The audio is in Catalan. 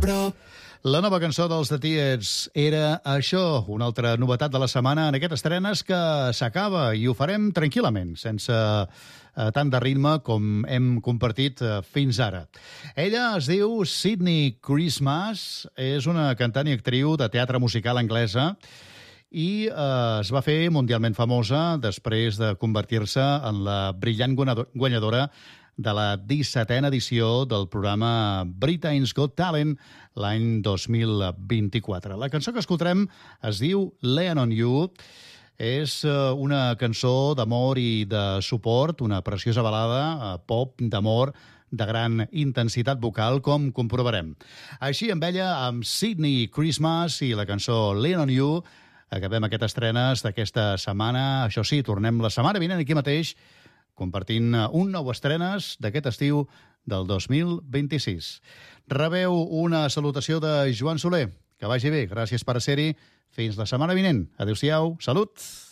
La nova cançó dels The Tiets era això, una altra novetat de la setmana en aquest estrenes que s'acaba i ho farem tranquil·lament, sense tant de ritme com hem compartit fins ara. Ella es diu Sydney Christmas, és una cantant i actriu de teatre musical anglesa i es va fer mundialment famosa després de convertir-se en la brillant guanyadora de la 17a edició del programa Britain's Got Talent l'any 2024. La cançó que escoltarem es diu Lean on You. És una cançó d'amor i de suport, una preciosa balada, pop d'amor, de gran intensitat vocal, com comprovarem. Així, amb ella, amb Sydney Christmas i la cançó Lean on You, acabem aquestes estrenes d'aquesta setmana. Això sí, tornem la setmana vinent aquí mateix, compartint un nou estrenes d'aquest estiu del 2026. Rebeu una salutació de Joan Soler. Que vagi bé, gràcies per ser-hi. Fins la setmana vinent. Adéu-siau, salut!